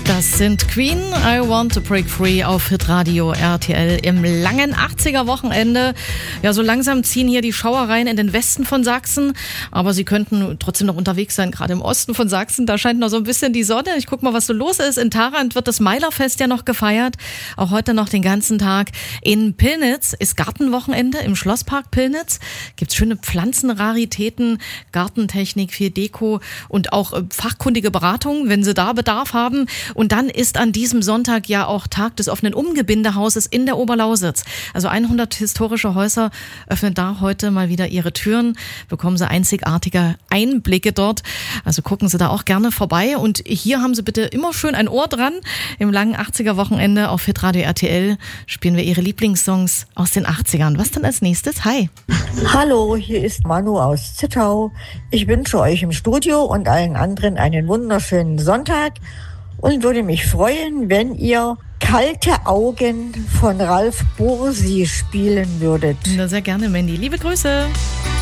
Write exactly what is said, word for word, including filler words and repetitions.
Das sind Queen, I Want to Break Free auf Hitradio R T L im langen achtziger-Wochenende. Ja, so langsam ziehen hier die Schauereien in den Westen von Sachsen, aber sie könnten trotzdem noch unterwegs sein, gerade im Osten von Sachsen. Da scheint noch so ein bisschen die Sonne. Ich guck mal, was so los ist. In Tharandt wird das Meilerfest ja noch gefeiert, auch heute noch den ganzen Tag. In Pillnitz ist Gartenwochenende im Schlosspark Pillnitz. Gibt's schöne Pflanzenraritäten, Gartentechnik, viel Deko und auch fachkundige Beratung, wenn Sie da Bedarf haben. Und dann ist an diesem Sonntag ja auch Tag des offenen Umgebindehauses in der Oberlausitz. Also hundert historische Häuser öffnen da heute mal wieder ihre Türen. Bekommen Sie einzigartige Einblicke dort. Also gucken Sie da auch gerne vorbei. Und hier haben Sie bitte immer schön ein Ohr dran. Im langen achtziger-Wochenende auf Hitradio R T L spielen wir Ihre Lieblingssongs aus den achtzigern. Was dann als nächstes? Hi. Hallo, hier ist Manu aus Zittau. Ich wünsche euch im Studio und allen anderen einen wunderschönen Sonntag. Und würde mich freuen, wenn ihr Kalte Augen von Ralf Bursi spielen würdet. Na, sehr gerne, Mandy. Liebe Grüße.